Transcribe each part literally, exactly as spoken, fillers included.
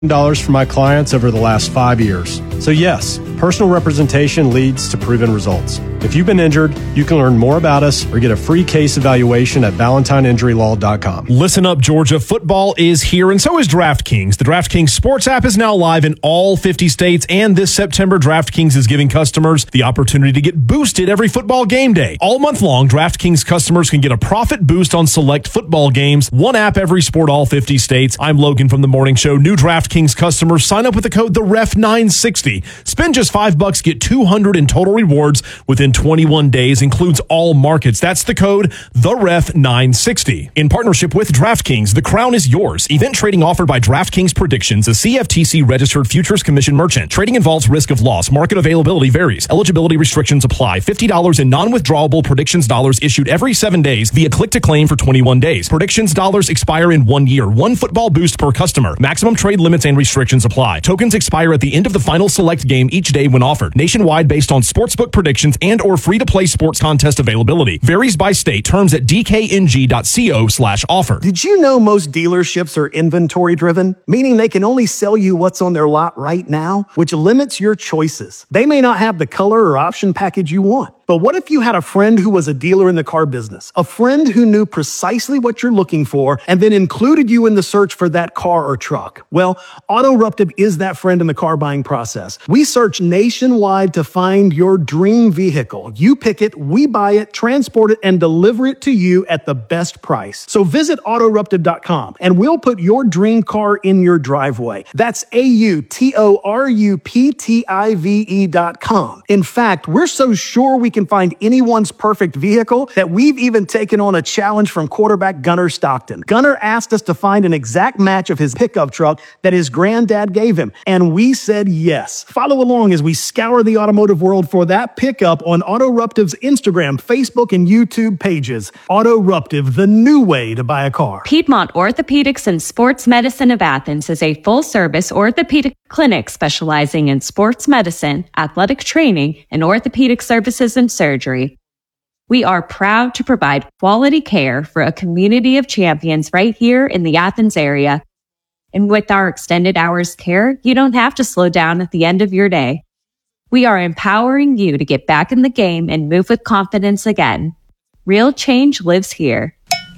dollars for my clients over the last five years. So yes, personal representation leads to proven results. If you've been injured, you can learn more about us or get a free case evaluation at valentine injury law dot com. Listen up, Georgia. Football is here, and so is DraftKings. The DraftKings Sports app is now live in all fifty states, and this September, DraftKings is giving customers the opportunity to get boosted every football game day. All month long, DraftKings customers can get a profit boost on select football games. One app, every sport, all fifty states. I'm Logan from The Morning Show. New DraftKings customers sign up with the code the ref nine sixty. Spend just five bucks, get two hundred in total rewards within twenty-one days. Includes all markets. That's the code the ref nine sixty. In partnership with DraftKings, the crown is yours. Event trading offered by DraftKings Predictions, a C F T C registered futures commission merchant. Trading involves risk of loss. Market availability varies. Eligibility restrictions apply. fifty dollars in non-withdrawable predictions dollars issued every seven days via click to claim for twenty-one days. Predictions dollars expire in one year. One football boost per customer. Maximum trade limits and restrictions apply. Tokens expire at the end of the final select game each day when offered. Nationwide based on sportsbook predictions and or free-to-play sports contest availability. Varies by state. Terms at d k n g dot co slash offer. Did you know most dealerships are inventory driven? Meaning they can only sell you what's on their lot right now, which limits your choices. They may not have the color or option package you want. But what if you had a friend who was a dealer in the car business? A friend who knew precisely what you're looking for and then included you in the search for that car or truck? Well, AutoRuptive is that friend in the car buying process. We search nationwide to find your dream vehicle. You pick it, we buy it, transport it, and deliver it to you at the best price. So visit autoruptive dot com and we'll put your dream car in your driveway. That's A U T O R U P T I V E dot com. In fact, we're so sure we can find anyone's perfect vehicle that we've even taken on a challenge from quarterback Gunnar Stockton. Gunnar asked us to find an exact match of his pickup truck that his granddad gave him, and we said yes. Follow along as we scour the automotive world for that pickup on AutoRuptive's Instagram, Facebook, and YouTube pages. AutoRuptive, the new way to buy a car. Piedmont Orthopedics and Sports Medicine of Athens is a full-service orthopedic clinic specializing in sports medicine, athletic training, and orthopedic services and surgery. We are proud to provide quality care for a community of champions right here in the Athens area. And with our extended hours care, you don't have to slow down at the end of your day. We are empowering you to get back in the game and move with confidence again. Real change lives here.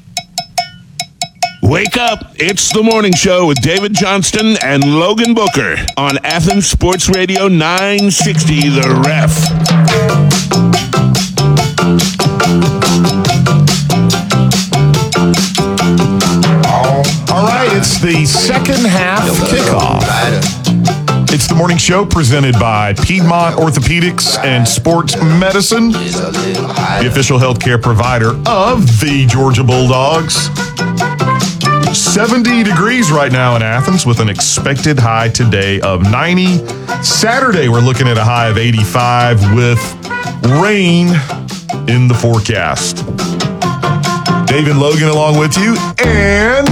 Wake up. It's The Morning Show with David Johnston and Logan Booker on Athens Sports Radio nine sixty, The Ref. All right, it's the second half kickoff. It's The Morning Show presented by Piedmont Orthopedics and Sports Medicine, the official healthcare provider of the Georgia Bulldogs. seventy degrees right now in Athens with an expected high today of ninety. Saturday, we're looking at a high of eighty-five with rain in the forecast. Dave and Logan along with you, and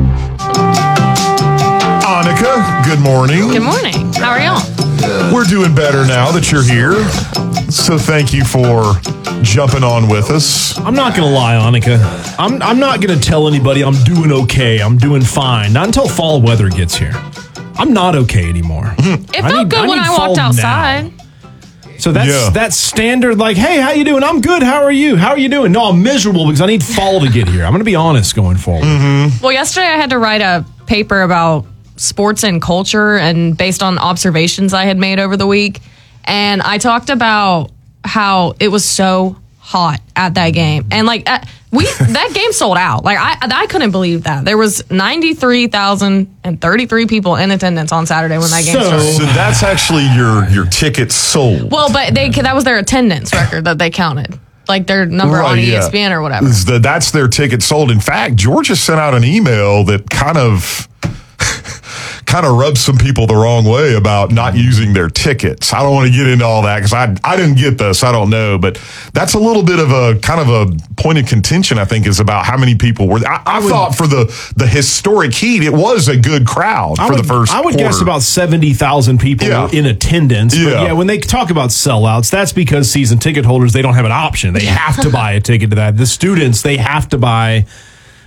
Annika, good morning. Good morning. How are y'all? We're doing better now that you're here. So thank you for jumping on with us. I'm not going to lie, Annika. I'm I'm not going to tell anybody I'm doing okay. I'm doing fine. Not until fall weather gets here. I'm not okay anymore. It felt need, good I when I walked fall outside. now. So that's Yeah. that's standard, like, hey, how you doing? I'm good. How are you? How are you doing? No, I'm miserable because I need fall to get here. I'm going to be honest going forward. Mm-hmm. Well, yesterday I had to write a paper about sports and culture and based on observations I had made over the week. And I talked about how it was so hot at that game. And like at, we that game sold out. Like I I couldn't believe that. There was ninety-three thousand thirty-three people in attendance on Saturday when that game So- started. So that's actually your your tickets sold. Well, but they that was their attendance record that they counted. Like their number Right, on E yeah. S P N or whatever. Is the- That's their ticket sold. In fact, Georgia sent out an email that kind of kind of rubbed some people the wrong way about not using their tickets. I don't want to get into all that because I I didn't get this. I don't know, but that's a little bit of a kind of a point of contention. I think is about how many people were. I, I, I would, thought for the the historic heat, it was a good crowd I for would, the first. I would quarter. guess about seventy thousand people Yeah. in attendance. But Yeah. yeah, when they talk about sellouts, that's because season ticket holders, they don't have an option. They have to buy a ticket to that. The students, they have to buy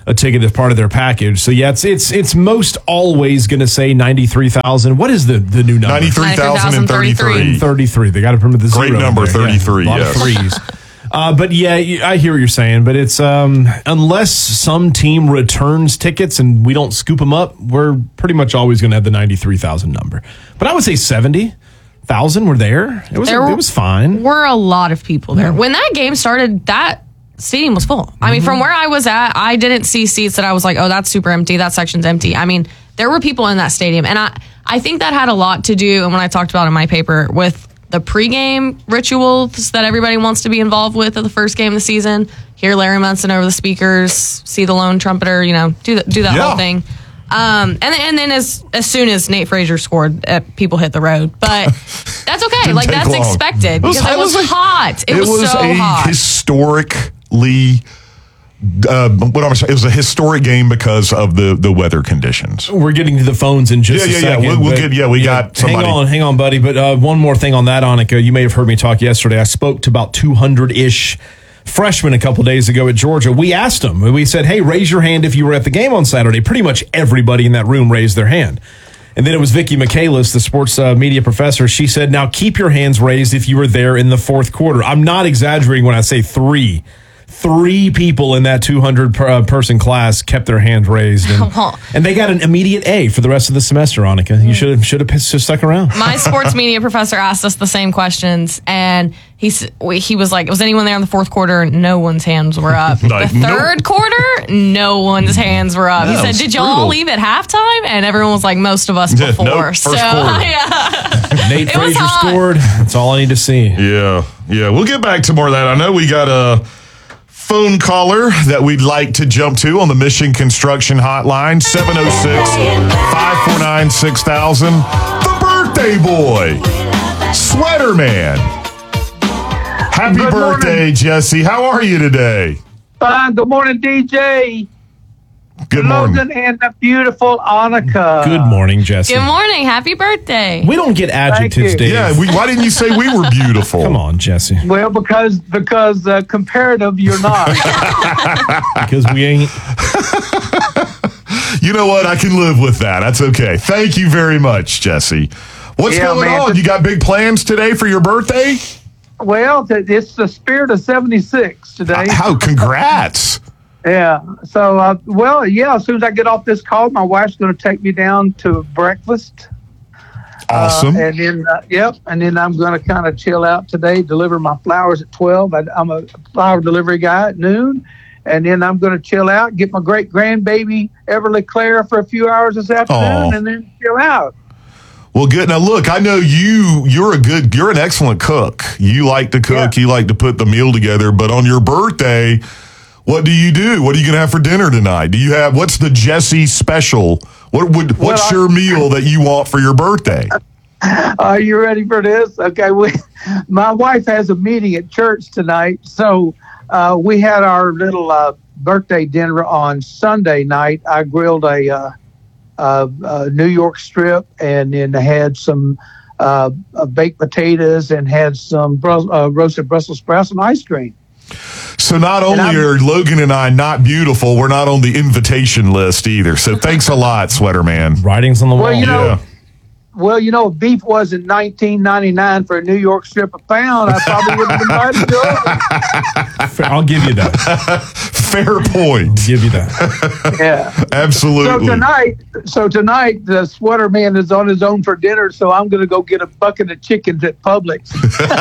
a ticket as part of their package. So yeah, it's it's it's most always going to say ninety-three thousand. What is the, the new number? ninety-three thousand thirty-three. thirty-three. They got to put the zero. Great number, there. thirty-three. Yeah, a lot yes. of threes. Uh, but yeah, I hear what you're saying. But it's um, unless some team returns tickets and we don't scoop them up, we're pretty much always going to have the ninety-three thousand number. But I would say seventy thousand were there. It was There it was fine. Were a lot of people there. When that game started, that stadium was full. I mean, from where I was at, I didn't see seats that I was like, oh, that's super empty. That section's empty. I mean, there were people in that stadium. And I, I think that had a lot to do, and when I talked about in my paper, with the pregame rituals that everybody wants to be involved with at the first game of the season. Hear Larry Munson over the speakers, see the lone trumpeter, you know, do, the, do that Yeah. whole thing. Um, and, and then as as soon as Nate Frazier scored, uh, people hit the road. But that's okay. Didn't like, take that's long. expected It was- because it it was, was a- hot. It, It was, was so a hot. historically, uh, what I'm saying, it was a historic game because of the, the weather conditions. We're getting to the phones in just Yeah, a yeah, yeah. second. We'll- we'll but- get- yeah, we got somebody. Hang on, hang on, buddy. But uh, one more thing on that, Annika. You may have heard me talk yesterday. I spoke to about two hundred-ish freshmen a couple days ago at Georgia. We asked them. We said, hey, raise your hand if you were at the game on Saturday. Pretty much everybody in that room raised their hand. And then it was Vicki Michaelis, the sports uh, media professor. She said, now keep your hands raised if you were there in the fourth quarter. I'm not exaggerating when I say three. Three people in that two hundred per, uh, person class kept their hands raised, and, and they got an immediate A for the rest of the semester. Annika, you should have should have stuck around. My sports media professor asked us the same questions, and he s- we- he was like, "Was anyone there in the fourth quarter?" No one's hands were up. Like, the third nope. quarter, no one's hands were up. Yeah, he it said, was "Did y'all brutal. leave at halftime?" And everyone was like, "Most of us Yeah, before." nope, first so quarter. yeah, Nate It was Frazier hot. scored. That's all I need to see. Yeah, yeah. We'll get back to more of that. I know we got a phone caller that we'd like to jump to on the Mission Construction Hotline, seven oh six, five four nine, six thousand. The birthday boy, Sweater Man. Happy Good birthday, morning. Jesse. How are you today? Fine. Good morning, D J. Good morning. Logan and the beautiful Annika. Good morning, Jesse. good morning, happy birthday. We don't get adjectives, you. Dave. Yeah, we, why didn't you say we were beautiful? Come on, Jesse. Well, because because uh, comparative, you're not. Because we ain't. You know what? I can live with that. That's okay. Thank you very much, Jesse. What's Yeah, going man. on? You got big plans today for your birthday? Well, th- it's the spirit of seventy-six today. Oh, congrats. Yeah. So, uh, well, yeah. As soon as I get off this call, my wife's going to take me down to breakfast. Awesome. Uh, and then, uh, yep. And then I'm going to kind of chill out today, deliver my flowers at twelve. I, I'm a flower delivery guy at noon. And then I'm going to chill out, get my great grandbaby, Everly Claire, for a few hours this afternoon, Aw. and then chill out. Well, good. Now, look, I know you, you're a good, you're an excellent cook. You like to cook, Yeah. you like to put the meal together, but on your birthday, what do you do? What are you going to have for dinner tonight? Do you have, what's the Jesse special? What would, what's Well, I- your meal that you want for your birthday? Are you ready for this? Okay, we, my wife has a meeting at church tonight, so uh, we had our little uh, birthday dinner on Sunday night. I grilled a, uh, uh, a New York strip, and then had some uh, uh, baked potatoes, and had some Brus- uh, roasted Brussels sprouts and ice cream. So not only I'm- are Logan and I not beautiful, we're not on the invitation list either. So thanks a lot, Sweater Man. Writings on the wall. Well, you know, Yeah. Well, you know, if beef was in nineteen ninety-nine for a New York strip a pound, I probably wouldn't have invited you over. Fair- I'll give you that. Fair point. Give you that. Yeah. So Absolutely. tonight, so tonight, the Sweater Man is on his own for dinner. So I'm going to go get a bucket of chickens at Publix.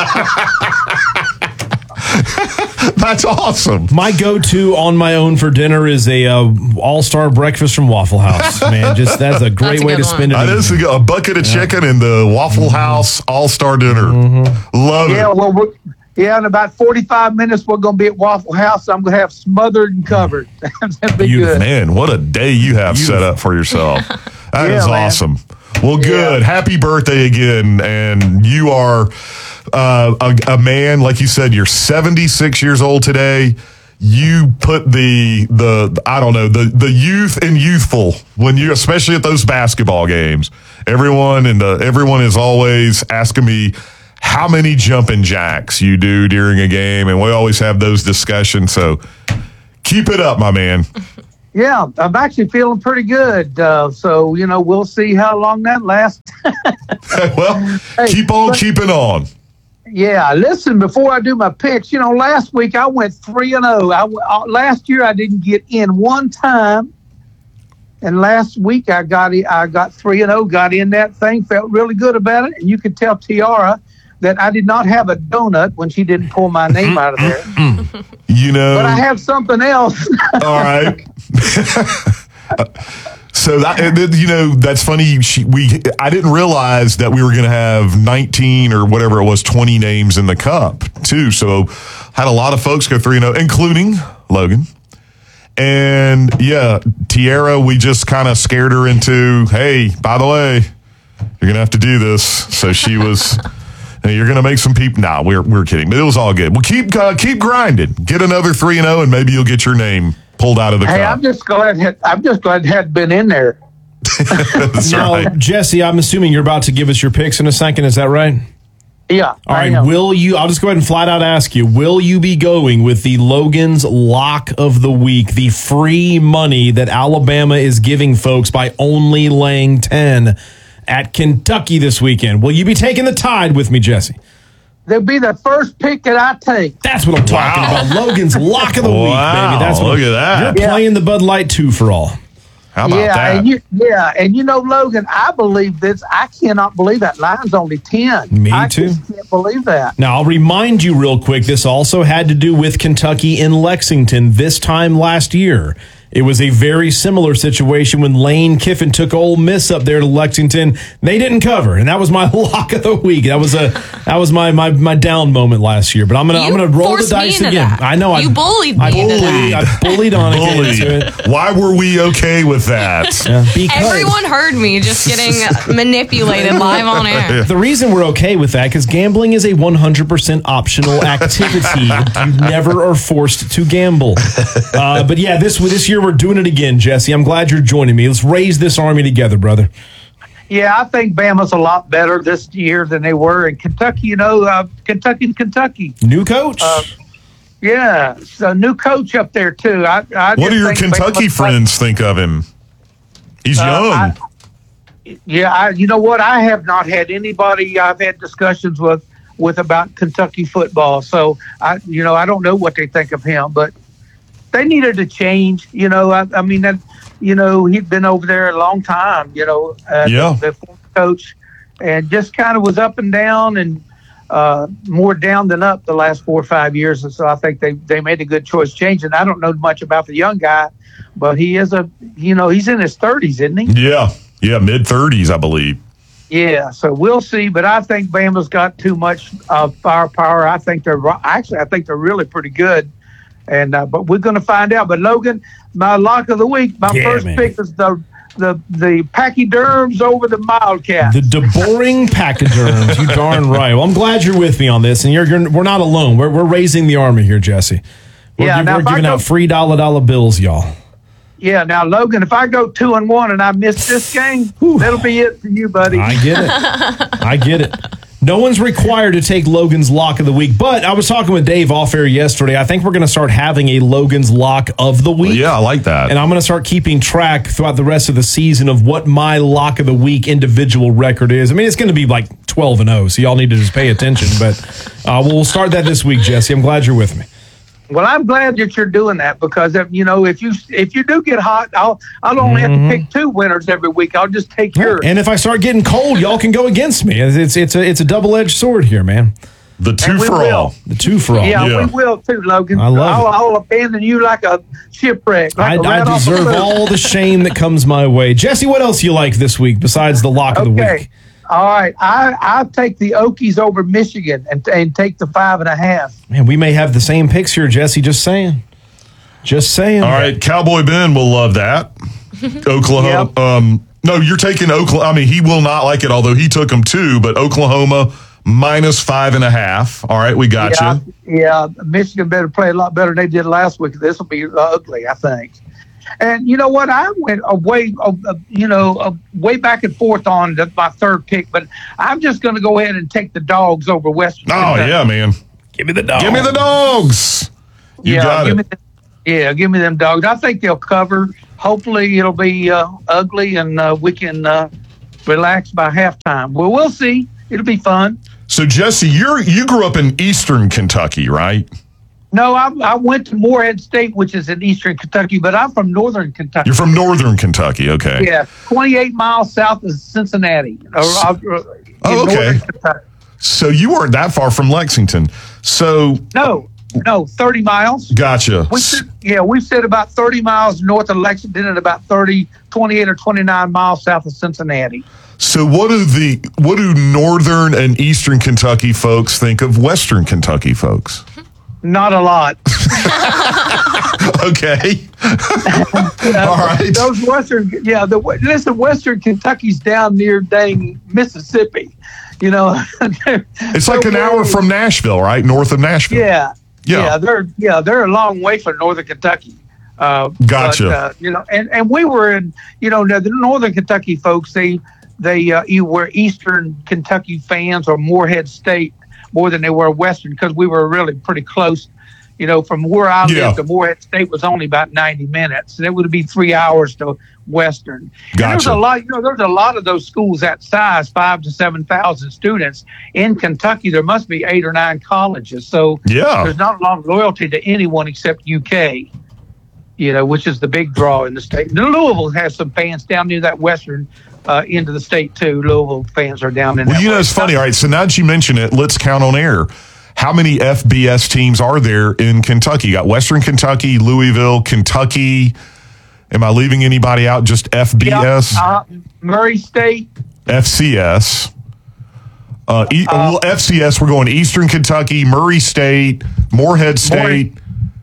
That's awesome. My go-to on my own for dinner is a uh, all-star breakfast from Waffle House. Man, just that's a great That's a way good to spend it. That is a, a bucket of chicken and the Waffle House All-Star Dinner. Love yeah. it. Well, we're, yeah. In about forty-five minutes, we're going to be at Waffle House. I'm going to have smothered and covered. That'd be Beautiful. good. Man, what a day you have set up for yourself. That Yeah, is man. awesome. Well, good. Yeah. Happy birthday again. And you are uh, a, a man, like you said, you're seventy-six years old today. You put the, the I don't know, the, the youth in youthful when you, especially at those basketball games. Everyone and the, everyone is always asking me how many jumping jacks you do during a game. And we always have those discussions. So keep it up, my man. Yeah, I'm actually feeling pretty good. Uh, so, you know, we'll see how long that lasts. Well, Hey, keep on but- keeping on. Yeah, listen, before I do my picks, you know, last week I went three and oh. I, uh, last year I didn't get in one time. And last week I got I got three and oh, got in that thing, felt really good about it. And you could tell Tiara that I did not have a donut when she didn't pull my name out of there. You know. But I have something else. All right. So that, you know, that's funny. She, we, I didn't realize that we were going to have nineteen or whatever it was, twenty names in the cup too. So had a lot of folks go three and zero, including Logan. And yeah, Tiara, we just kind of scared her into, hey, by the way, you're going to have to do this. So she was, hey, you're going to make some people. Nah, we're we're kidding. But it was all good. Well, keep uh, keep grinding. Get another three and zero, and maybe you'll get your name pulled out of the Hey, cup. I'm just glad had, I'm just glad it had been in there. That's Now, right. Jesse, I'm assuming you're about to give us your picks in a second. Is that right? Yeah. All right. Will you? I'll just go ahead and flat out ask you: will you be going with the Logan's Lock of the Week, the free money that Alabama is giving folks by only laying ten at Kentucky this weekend? Will you be taking the Tide with me, Jesse? They'll be the first pick that I take. That's what I'm talking Wow. about. Logan's Lock of the Wow, Week, baby. That's what look at that. You're Yeah. playing the Bud Light two for all. How about yeah, that? and you, yeah, and you know, Logan, I believe this. I cannot believe that line's only ten. Me I too. just can't believe that. Now, I'll remind you real quick, this also had to do with Kentucky in Lexington this time last year. It was a very similar situation when Lane Kiffin took Ole Miss up there to Lexington. They didn't cover, and that was my lock of the week. That was a that was my my, my down moment last year. But I'm gonna You I'm gonna roll the forced me dice into again. that. I know You I bullied I me into bullied, that. I bullied on Bullied. it. Why were we okay with that? Yeah, because Everyone heard me just getting manipulated live on air. the reason we're okay with that because gambling is a one hundred percent optional activity. You never are forced to gamble. Uh, but yeah, this this year we're doing it again, Jesse. I'm glad you're joining me. Let's raise this army together, brother. Yeah, I think Bama's a lot better this year than they were in Kentucky. You know, uh, Kentucky's Kentucky. New coach. Uh, Yeah, so new coach up there too. I, I What just do your think Kentucky Bama's- friends think of him? He's Uh, young. I- Yeah, I, you know what? I have not had anybody I've had discussions with with about Kentucky football. So I, you know, I don't know what they think of him, but they needed a change. You know, I, I mean, that, you know, he'd been over there a long time. You know, uh, Yeah. the, the former coach, and just kind of was up and down, and uh, more down than up the last four or five years. And so I think they they made a good choice changing. I don't know much about the young guy, but he is a, you know, he's in his thirties, isn't he? yeah, yeah, mid thirties, I believe. Yeah, so we'll see. But I think Bama's got too much uh, firepower. I think they're actually, I think they're really pretty good. And uh, but we're going to find out. But Logan, my lock of the week, my Yeah, first man. pick is the the the Pachyderms over the Wildcats. The deboring pachyderms. You darn right. Well, I'm glad you're with me on this, and you're, you're we're not alone. We're we're raising the army here, Jesse. We're, Yeah, gi- now we're if I giving go- out free dollar dollar bills, y'all. Yeah, now Logan, if I go two and one and I miss this game, that'll be it for you, buddy. I get it. I get it. No one's required to take Logan's Lock of the Week, but I was talking with Dave off air yesterday. I think we're going to start having a Logan's Lock of the Week. Yeah, I like that. And I'm going to start keeping track throughout the rest of the season of what my Lock of the Week individual record is. I mean, it's going to be like twelve and oh, so y'all need to just pay attention. But uh, we'll start that this week, Jesse. I'm glad you're with me. Well, I'm glad that you're doing that because if, you know if you if you do get hot, I'll I'll only have to pick two winners every week. I'll just take yours. And if I start getting cold, y'all can go against me. It's it's, it's a it's a double edged sword here, man. the two And we for will. all. The two for all. Yeah, Yeah. we will too, Logan. I love I'll, it. I'll abandon you like a shipwreck. I, Like a I rat off a deserve boat. all the shame that comes my way. Jesse, what else you like this week besides the lock of the Okay. week? All right. I I'll take the Okies over Michigan and and take the five and a half. Man, we may have the same picks here, Jesse. Just saying. Just saying. All right, Cowboy Ben will love that. Oklahoma. Um, no, you're taking Oklahoma. I mean, he will not like it, although he took them too. But Oklahoma minus five and a half. All right, we got Yeah, you. yeah. Michigan better play a lot better than they did last week. This will be ugly, I think. And you know what? I went away, uh, you know, uh, way back and forth on the, my third pick, but I'm just going to go ahead and take the dogs over Western. Oh Kentucky. yeah, man. Give me the dog. Give me the dogs. You yeah, got give it. Me the, Yeah, give me them dogs. I think they'll cover. Hopefully, it'll be uh, ugly, and uh, we can uh, relax by halftime. Well, we'll see. It'll be fun. So, Jesse, you're you grew up in Eastern Kentucky, right? No, I, I went to Morehead State, which is in Eastern Kentucky, but I'm from Northern Kentucky. You're from Northern Kentucky, okay? Yeah, twenty-eight miles south of Cincinnati. Or, uh, oh, okay. Kentucky. So you weren't that far from Lexington. So no, no, thirty miles. Gotcha. We sit, yeah, we sit about thirty miles north of Lexington and about thirty, twenty-eight or twenty-nine miles south of Cincinnati. So what do the what do Northern and Eastern Kentucky folks think of Western Kentucky folks? Not a lot. Okay. All right. Those Western, yeah, the listen, Western Kentucky's down near dang Mississippi. You know, it's like an hour from Nashville, right? North of Nashville. Yeah. Yeah. Yeah. They're yeah, they're a long way from Northern Kentucky. Uh, gotcha. But, uh, you know, and, and we were in, you know, the Northern Kentucky folks, they they uh, you were Eastern Kentucky fans or Morehead State more than they were Western, because we were really pretty close. You know, from where I Yeah. lived to Morehead State was only about ninety minutes, and it would be three hours to Western. And there's Gotcha. a lot, you know, there's a lot of those schools that size, five to seven thousand students in Kentucky. There must be eight or nine colleges, so Yeah. there's not a lot of loyalty to anyone except U K. You know, which is the big draw in the state. Now, Louisville has some fans down near that Western uh, end of the state too. Louisville fans are down in. Well, that you know, way. it's funny. All right, so now that you mention it, let's count on air. How many F B S teams are there in Kentucky? You got Western Kentucky, Louisville, Kentucky. Am I leaving anybody out? Just F B S? Yeah, uh, Murray State. F C S. Uh, e- well, F C S, we're going Eastern Kentucky, Murray State, Morehead State.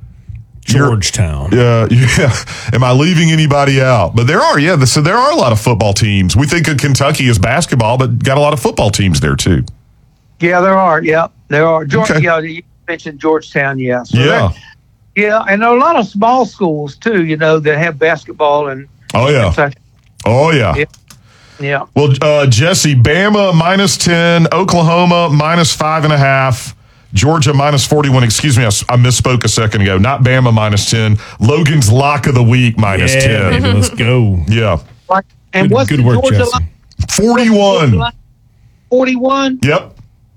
Georgetown. Yeah, yeah. Am I leaving anybody out? But there are, yeah. So there are a lot of football teams. We think of Kentucky as basketball, but got a lot of football teams there too. Yeah, there are. Yeah, there are. George, Okay. yeah, you mentioned Georgetown. Yeah. So Yeah. that- yeah, and there are a lot of small schools too. You know, that have basketball and. Oh yeah. Kentucky. Oh yeah. Yeah. Yeah. Well, uh, Jesse, Bama minus ten, Oklahoma minus five and a half, Georgia minus forty-one. Excuse me, I, I misspoke a second ago. Not Bama minus ten. Logan's lock of the week minus Yeah, ten. baby, let's go. Yeah. Right. And Good- what's good the work, Georgia Jesse. line? forty-one. forty-one. Yep.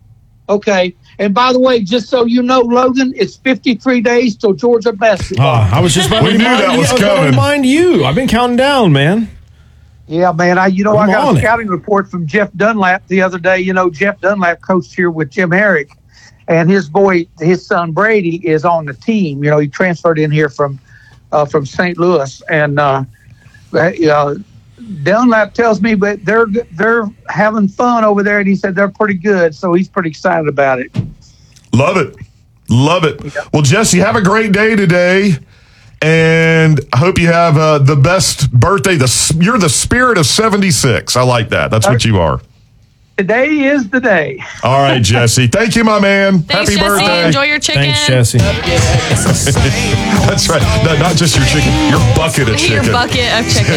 Okay. And by the way, just so you know, Logan, it's fifty-three days till Georgia basketball. Ah, I was just about We to knew remind that you. was I was about to coming. remind you. I've been counting down, man. Yeah, man. I you know I'm I got on a it. scouting report from Jeff Dunlap the other day. You know, Jeff Dunlap coached here with Jim Herrick, and his boy, his son Brady, is on the team. You know, he transferred in here from uh, from Saint Louis, and uh, uh, Dunlap tells me, but they're they're having fun over there, and he said they're pretty good, so he's pretty excited about it. Love it. Love it. Well, Jesse, have a great day today. And I hope you have uh, the best birthday. The You're the spirit of seventy-six. I like that. That's what you are. Today is the day. All right, Jesse. Thank you, my man. Thanks, Happy Jesse. birthday. Enjoy your chicken. Thanks, Jesse. That's right. No, not just your chicken, your bucket of Your chicken. bucket of chicken.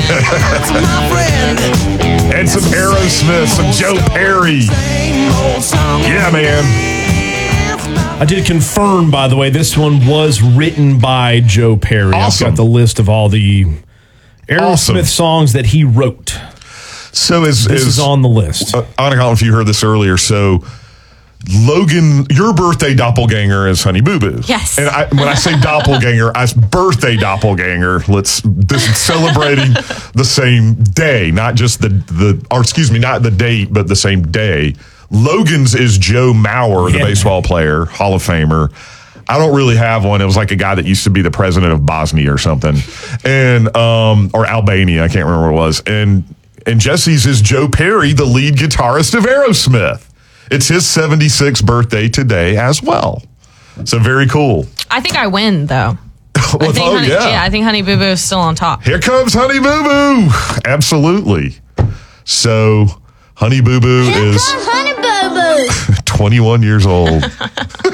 And some Aerosmith, some Joe Perry. Yeah, man. I did confirm, by the way, this one was written by Joe Perry. Awesome. I've got the list of all the Aerosmith Awesome. songs that he wrote. So is This is on the list. Uh, I don't know if you heard this earlier. So Logan, your birthday doppelganger is Honey Boo Boo. Yes. And I, when I say doppelganger, I birthday doppelganger. Let's this is celebrating the same day, not just the the or excuse me, not the date, but the same day. Logan's is Joe Mauer, the Yeah. baseball player, Hall of Famer. I don't really have one. It was like a guy that used to be the president of Bosnia or something, and um or Albania. I can't remember what it was. And and Jesse's is Joe Perry, the lead guitarist of Aerosmith. It's his seventy-sixth birthday today as well. So very cool. I think I win, though. I Well, think oh, Honey, yeah. yeah, I think Honey Boo Boo is still on top. Here comes Honey Boo Boo. Absolutely. So Honey Boo Boo is Honey Boo Boo. twenty-one years old.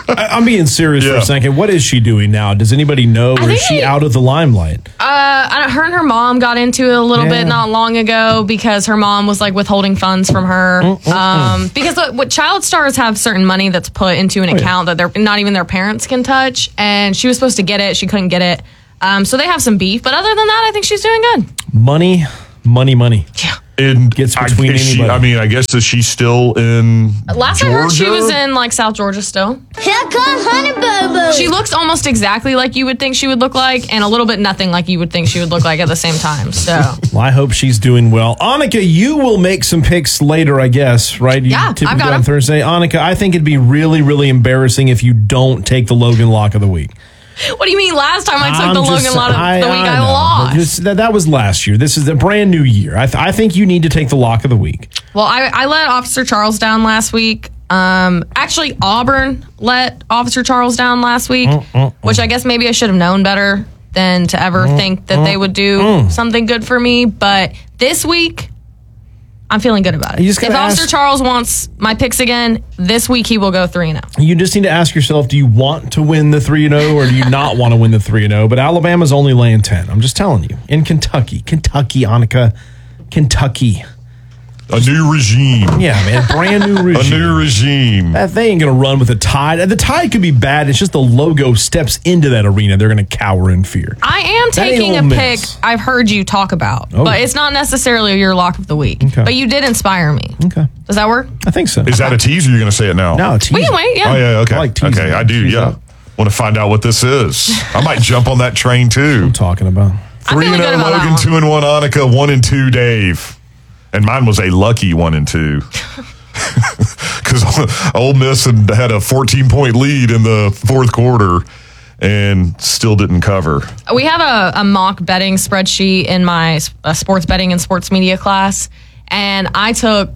I, I'm being serious Yeah. for a second. What is she doing now? Does anybody know? Or is think she it- out of the limelight? Uh, I don't, her and her mom got into it a little Yeah. bit not long ago because her mom was like withholding funds from her. Um, because what, what child stars have certain money that's put into an Oh, yeah. account that they're not even their parents can touch, and she was supposed to get it, she couldn't get it. Um, so they have some beef, but other than that, I think she's doing good. Money, money, money. Yeah. And Gets I- between is she- anybody. I mean, I guess is she still in Last I Georgia? heard, she was in like South Georgia still. Here comes Honey Boo Boo. She looks almost exactly like you would think she would look like, and a little bit nothing like you would think she would look like at the same time. So Well, I hope she's doing well. Annika, you will make some picks later, I guess, right? You Yeah, typically I've got on 'em. Thursday. Annika, I think it'd be really, really embarrassing if you don't take the Logan lock of the week. what do you mean? Last time I took I'm the just- Logan lot of the week, I, know, but lost. this- that, that was last year. This is a brand new year. I, th- I think you need to take the lock of the week. Well, I, I let Officer Charles down last week. Um, actually, Auburn let Officer Charles down last week, which I guess maybe I should have known better than to ever think that they would do something good for me. But this week, I'm feeling good about it. You just If gotta Officer ask- Charles wants my picks again, this week he will go three and oh. You just need to ask yourself, do you want to win the three and oh or do you not want to win the three and oh? But Alabama's only laying ten. I'm just telling you. In Kentucky. Kentucky, Annika. Kentucky. A new regime. Yeah, man. Brand new A regime. new regime. That they ain't going to run with the Tide. The Tide could be bad. It's just the logo steps into that arena. They're going to cower in fear. I am That ain't taking a Ole pick Miss. I've heard you talk about, Oh. but it's not necessarily your lock of the week. Okay. But you did inspire me. Okay. Does that work? I think so. Is that a tease or you're going to say it now? No, tease We can it. wait, yeah. Oh, yeah, okay. I like teasing. okay, I do, Tease yeah. it. Want to find out what this is. I might jump on that train too. I'm talking about. I'm Three feeling and good oh about that Logan, one. two and one Annika, one and two Dave. And mine was a lucky one and two. Because Ole Miss had, had a fourteen point lead in the fourth quarter and still didn't cover. We have a, a mock betting spreadsheet in my uh, sports betting and sports media class, and I took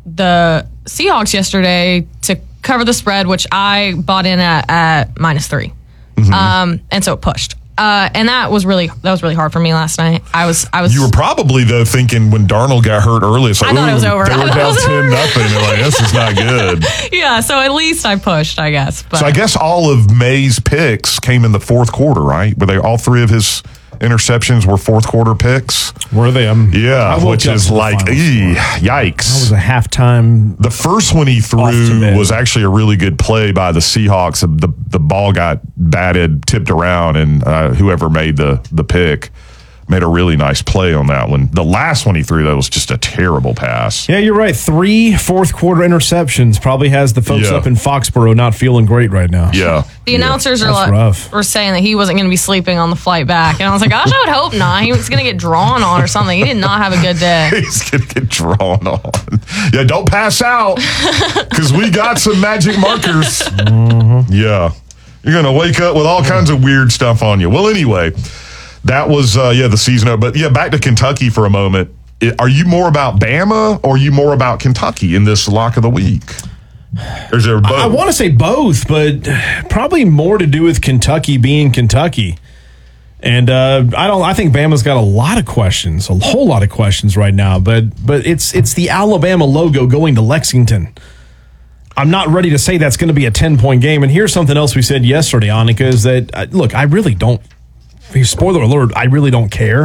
the Seahawks yesterday to cover the spread, which I bought in at, at minus three, Mm-hmm. um, and so it pushed. Uh, and that was really that was really hard for me last night. I was I was You were probably, though, thinking when Darnold got hurt early, it's like, I thought it was ooh, over. they I were thought it down was ten over. nothing. They're like, this is not good. yeah. So at least I pushed, I guess. But So I guess all of May's picks came in the fourth quarter, right? Were they all three of his interceptions were fourth quarter picks? Were they? Um, I Yeah, woke which up is to the like, final ee, score. yikes. That was a halftime. The first one he Off to threw bed. was actually a really good play by the Seahawks. The the ball got batted, tipped around, and uh, whoever made the the pick made a really nice play on that one. The last one he threw, though, was just a terrible pass. Yeah, you're right. Three fourth quarter interceptions probably has the folks Yeah. up in Foxborough not feeling great right now. Yeah. the announcers are That's like, rough. were saying that he wasn't going to be sleeping on the flight back, and I was like, gosh, I would hope not. He was going to get drawn on or something. He did not have a good day. He's going to get drawn on. Yeah, don't pass out because we got some magic markers. Mm-hmm. Yeah. You're going to wake up with all kinds of weird stuff on you. Well, anyway, that was, uh, yeah, the season. But, yeah, back to Kentucky for a moment. I- Are you more about Bama or are you more about Kentucky in this lock of the week? Or is there both? I want to say both, but probably more to do with Kentucky being Kentucky. And uh, I don't. I think Bama's got a lot of questions, a whole lot of questions right now. But but it's it's the Alabama logo going to Lexington. I'm not ready to say that's going to be a ten point game. And here's something else we said yesterday, Annika, is that uh, look, I really don't. Spoiler alert, I really don't care.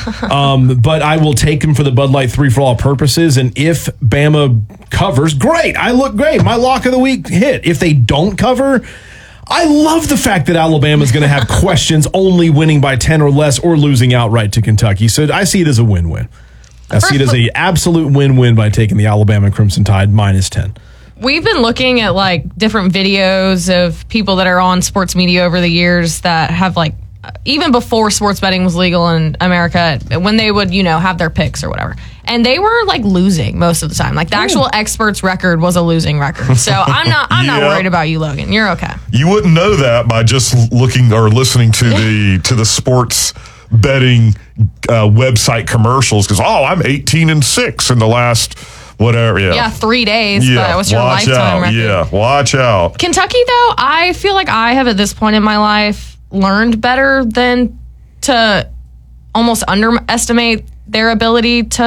um, but I will take him for the Bud Light three for all purposes. And if Bama covers, great. I look great. My lock of the week hit. If they don't cover, I love the fact that Alabama is going to have questions only winning by ten or less or losing outright to Kentucky. So I see it as a win-win. I see it as a absolute win-win by taking the Alabama Crimson Tide minus ten. We've been looking at like different videos of people that are on sports media over the years that have like, even before sports betting was legal in America, when they would, you know, have their picks or whatever. And they were like losing most of the time. Like the actual expert's record was a losing record. So I'm not I'm not Yeah. worried about you, Logan. You're okay. You wouldn't know that by just looking or listening to the to the sports betting uh, website commercials. Because oh, I'm eighteen and six in the last whatever. Yeah, Yeah, three days. Yeah, But what's your watch lifetime out. record? Yeah, watch out. Kentucky, though, I feel like I have at this point in my life learned better than to almost underestimate their ability to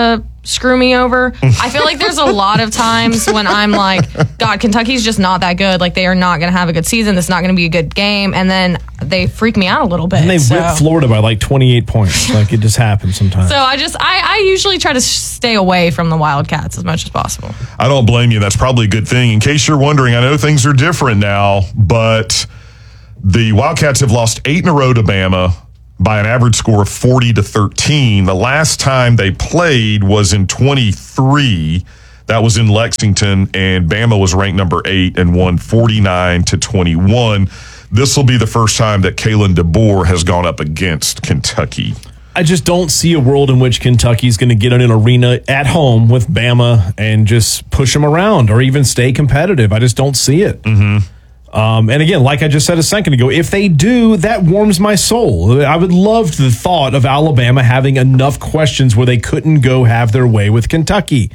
screw me over. I feel like there's a lot of times when I'm like, God, Kentucky's just not that good. Like, they are not going to have a good season. This is not going to be a good game. And then they freak me out a little bit. And they so. whipped Florida by like twenty-eight points. Like, it just happens sometimes. So I just, I, I usually try to stay away from the Wildcats as much as possible. I don't blame you. That's probably a good thing. In case you're wondering, I know things are different now, but the Wildcats have lost eight in a row to Bama by an average score of forty to thirteen. The last time they played was in twenty-three. That was in Lexington, and Bama was ranked number eight and won forty-nine to twenty-one. This will be the first time that Kalen DeBoer has gone up against Kentucky. I just don't see a world in which Kentucky's going to get in an arena at home with Bama and just push them around or even stay competitive. I just don't see it. Mm-hmm. Um, and again, like I just said a second ago, if they do, that warms my soul. I would love the thought of Alabama having enough questions where they couldn't go have their way with Kentucky.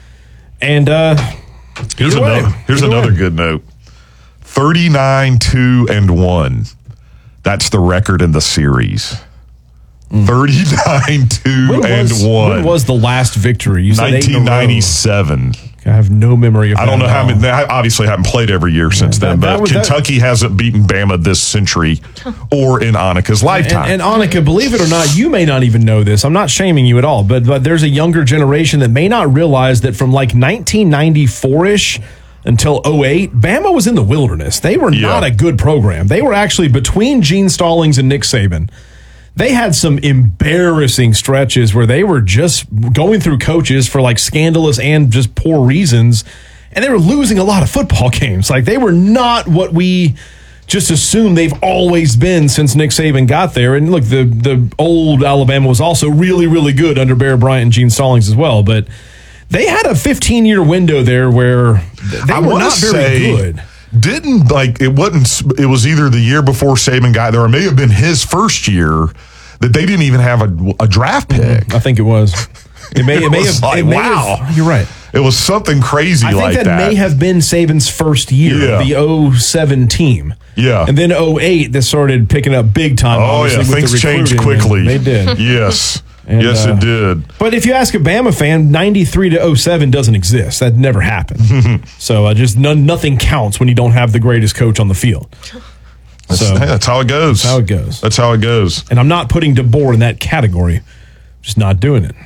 And uh, here's way, another here's another way. good note. thirty-nine two and one. That's the record in the series. Mm. thirty-nine two and one. When was the last victory? You said nineteen ninety-seven. I have no memory of that. I don't know how many. They obviously haven't played every year since Yeah, then, that- but that was- Kentucky hasn't beaten Bama this century or in Annika's lifetime. And, and Annika, believe it or not, you may not even know this. I'm not shaming you at all, but, but there's a younger generation that may not realize that from like nineteen ninety-four-ish until oh eight, Bama was in the wilderness. They were Yeah. not a good program. They were actually between Gene Stallings and Nick Saban. They had some embarrassing stretches where they were just going through coaches for like scandalous and just poor reasons, and they were losing a lot of football games. Like, they were not what we just assume they've always been since Nick Saban got there. And look, the the old Alabama was also really, really good under Bear Bryant and Gene Stallings as well, but they had a fifteen-year window there where they I were wanna not very say, good. Didn't like it wasn't it was either the year before Saban got there or it may have been his first year that they didn't even have a, a draft pick. I think it was. It may, It it may was have. like, it may wow. have- you're right. It was something crazy I think like that, that. may have been Saban's first year, Yeah. the oh seven team. Yeah. And then oh eight, that started picking up big time. Oh yeah, obviously, with things the changed recruiting, quickly. and They did. Yes. And, yes, uh, it did. But if you ask a Bama fan, ninety-three to oh seven doesn't exist. That never happened. So uh, just none, nothing counts when you don't have the greatest coach on the field. That's, So hey, that's how it goes. that's how it goes. That's how it goes. And I'm not putting DeBoer in that category. Just not doing it.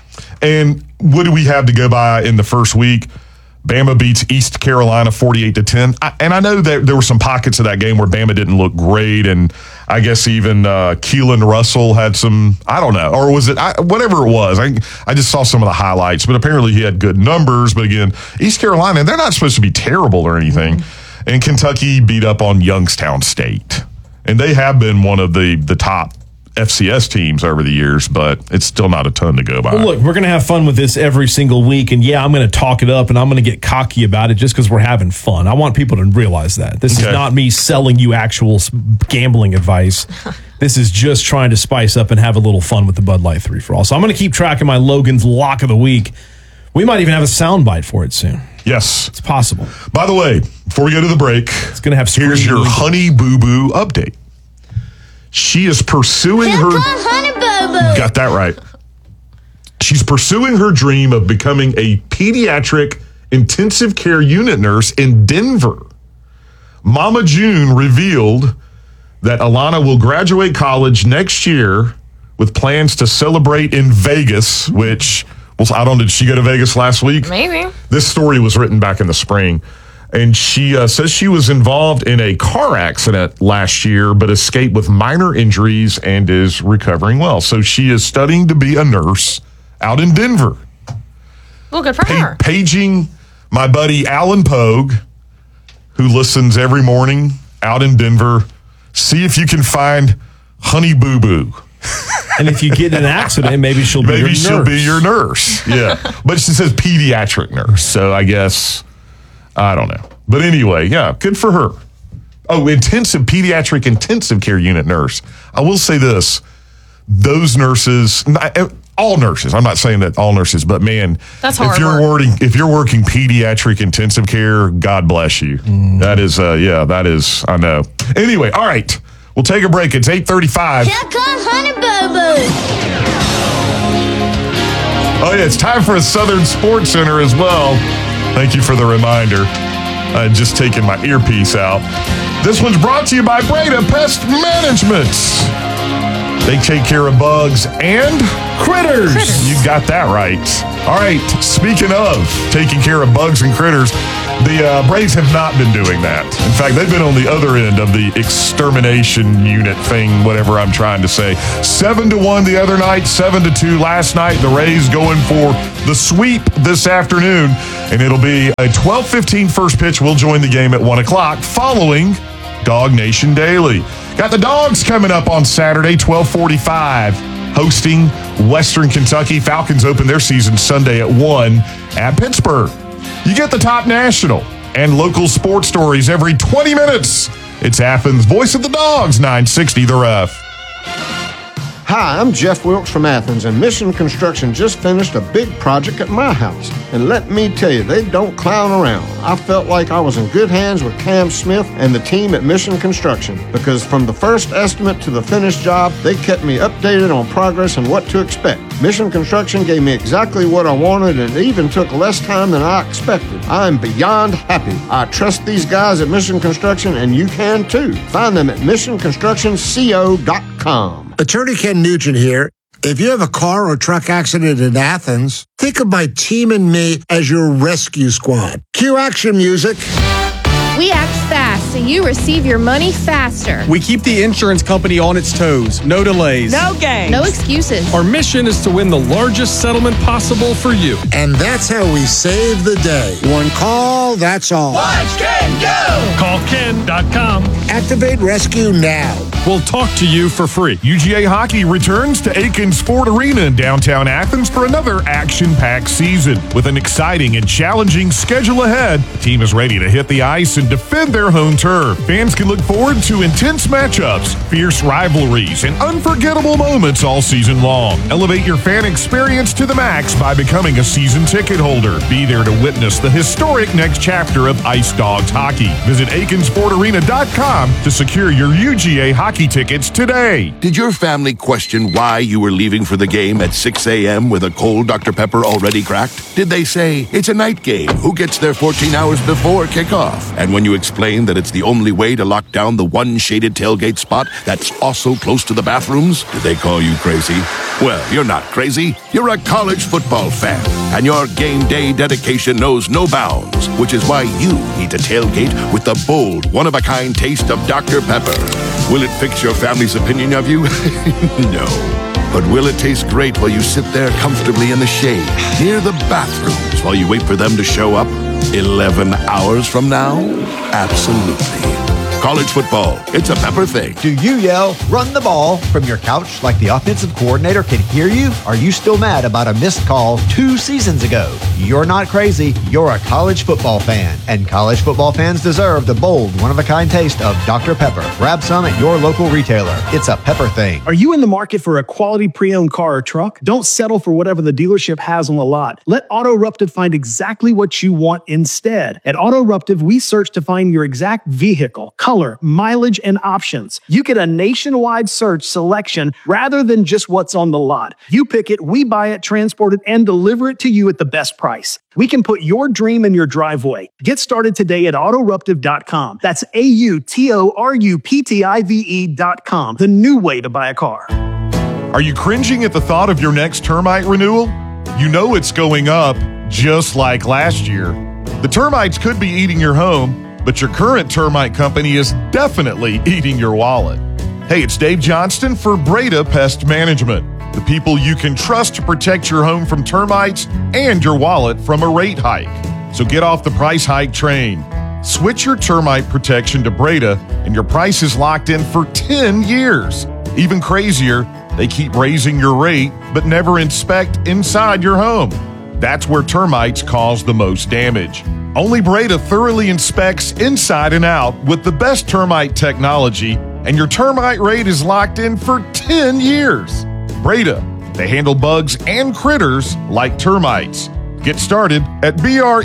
And what do we have to go by in the first week? Bama beats East Carolina forty-eight to ten. I, and I know that there were some pockets of that game where Bama didn't look great. And I guess even uh, Keelan Russell had some, I don't know, or was it, I, whatever it was. I, I just saw some of the highlights, but apparently he had good numbers. But again, East Carolina, they're not supposed to be terrible or anything. Mm-hmm. And Kentucky beat up on Youngstown State. And they have been one of the, the top F C S teams over the years, but it's still not a ton to go by. Well, look, we're going to have fun with this every single week. And yeah, I'm going to talk it up and I'm going to get cocky about it just because we're having fun. I want people to realize that. This Okay. is not me selling you actual s- gambling advice. This is just trying to spice up and have a little fun with the Bud Light three for all. So I'm going to keep track of my Logan's Lock of the Week. We might even have a soundbite for it soon. Yes. It's possible. By the way, before we go to the break, It's going to have here's screaming- your Honey Boo Boo update. She is pursuing Here her. comes Honey Boo Boo. Got that right. She's pursuing her dream of becoming a pediatric intensive care unit nurse in Denver. Mama June revealed that Alana will graduate college next year with plans to celebrate in Vegas, which, well, I don't know, did she go to Vegas last week? Maybe. This story was written back in the spring. And she uh, says she was involved in a car accident last year, but escaped with minor injuries and is recovering well. So she is studying to be a nurse out in Denver. Well, good for Pa- her. paging my buddy Alan Pogue, who listens every morning out in Denver. See if you can find Honey Boo Boo. And if you get in an accident, maybe she'll be Maybe your she'll nurse. be your nurse. Yeah. But she says pediatric nurse. So I guess, I don't know. But anyway, yeah, good for her. Oh, intensive, pediatric intensive care unit nurse. I will say this. Those nurses, not, all nurses, I'm not saying that all nurses, but man, That's if hard you're work. working, if you're working pediatric intensive care, God bless you. Mm. That is, uh, yeah, that is, I know. Anyway, all right, we'll take a break. It's eight thirty-five. Here comes Honey Boo Boo. Oh, yeah, it's time for a Southern Sports Center as well. Thank you for the reminder. I had just taken my earpiece out. This one's brought to you by Breda Pest Management. They take care of bugs and critters. critters. You got that right. All right, speaking of taking care of bugs and critters, the uh, Braves have not been doing that. In fact, they've been on the other end of the extermination unit thing, whatever I'm trying to say. Seven to one the other night, seven to two last night. The Rays going for the sweep this afternoon, and it'll be a twelve fifteen first pitch. We'll join the game at one o'clock following Dog Nation Daily. Got the Dogs coming up on Saturday, twelve forty-five, hosting Western Kentucky. Falcons open their season Sunday at one at Pittsburgh. You get the top national and local sports stories every twenty minutes. It's Athens' Voice of the Dogs, nine sixty The Ref. Hi, I'm Jeff Wilkes from Athens, and Mission Construction just finished a big project at my house. And let me tell you, they don't clown around. I felt like I was in good hands with Cam Smith and the team at Mission Construction, because from the first estimate to the finished job, they kept me updated on progress and what to expect. Mission Construction gave me exactly what I wanted, and it even took less time than I expected. I'm beyond happy. I trust these guys at Mission Construction, and you can too. Find them at mission construction co dot com. Attorney Ken Nugent here. If you have a car or truck accident in Athens, think of my team and me as your rescue squad. Cue action music. We act fast so you receive your money faster. We keep the insurance company on its toes. No delays. No games. No excuses. Our mission is to win the largest settlement possible for you. And that's how we save the day. One call, that's all. Watch Ken go! Call Ken dot com. Activate rescue now. We'll talk to you for free. U G A Hockey returns to Aikens Ford Arena in downtown Athens for another action-packed season. With an exciting and challenging schedule ahead, the team is ready to hit the ice and defend their home turf. Fans can look forward to intense matchups, fierce rivalries, and unforgettable moments all season long. Elevate your fan experience to the max by becoming a season ticket holder. Be there to witness the historic next chapter of Ice Dogs hockey. Visit Aikens Ford Arena dot com to secure your U G A Hockey tickets today. Did your family question why you were leaving for the game at six a.m. with a cold Doctor Pepper already cracked? Did they say, it's a night game, who gets there fourteen hours before kickoff? And when you explained that it's the only way to lock down the one shaded tailgate spot that's also close to the bathrooms, did they call you crazy? Well, you're not crazy. You're a college football fan, and your game day dedication knows no bounds, which is why you need to tailgate with the bold, one-of-a-kind taste of Doctor Pepper. Will it fix your family's opinion of you? No. But will it taste great while you sit there comfortably in the shade, near the bathrooms, while you wait for them to show up eleven hours from now? Absolutely. College football, it's a Pepper thing. Do you yell, run the ball, from your couch like the offensive coordinator can hear you? Are you still mad about a missed call two seasons ago? You're not crazy. You're a college football fan. And college football fans deserve the bold, one-of-a-kind taste of Doctor Pepper. Grab some at your local retailer. It's a Pepper thing. Are you in the market for a quality pre-owned car or truck? Don't settle for whatever the dealership has on the lot. Let AutoRuptive find exactly what you want instead. At AutoRuptive, we search to find your exact vehicle, color, mileage, and options. You get a nationwide search selection rather than just what's on the lot. You pick it, we buy it, transport it, and deliver it to you at the best price. We can put your dream in your driveway. Get started today at autoruptive dot com. That's A U T O R U P T I V E dot com, the new way to buy a car. Are you cringing at the thought of your next termite renewal? You know it's going up, just like last year. The termites could be eating your home, but your current termite company is definitely eating your wallet. Hey, it's Dave Johnston for Breda Pest Management, the people you can trust to protect your home from termites and your wallet from a rate hike. So get off the price hike train. Switch your termite protection to Breda, and your price is locked in for ten years. Even crazier, they keep raising your rate, but never inspect inside your home. That's where termites cause the most damage. Only Breda thoroughly inspects inside and out with the best termite technology, and your termite rate is locked in for ten years. Breda, they handle bugs and critters like termites. Get started at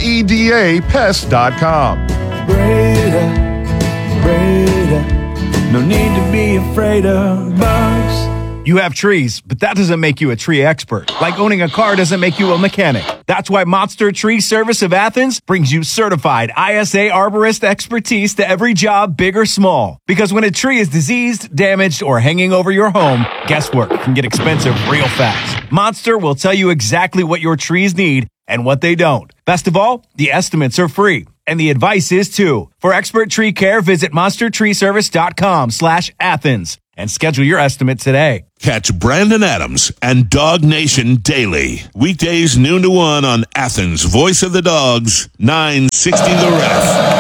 breda pest dot com. Breda, Breda, no need to be afraid of bugs. You have trees, but that doesn't make you a tree expert. Like owning a car doesn't make you a mechanic. That's why Monster Tree Service of Athens brings you certified I S A arborist expertise to every job, big or small. Because when a tree is diseased, damaged, or hanging over your home, guesswork can get expensive real fast. Monster will tell you exactly what your trees need and what they don't. Best of all, the estimates are free. And the advice is too. For expert tree care, visit monster tree service dot com slash Athens and schedule your estimate today. Catch Brandon Adams and Dog Nation daily. Weekdays noon to one on Athens' Voice of the Dogs, nine sixty The Ref.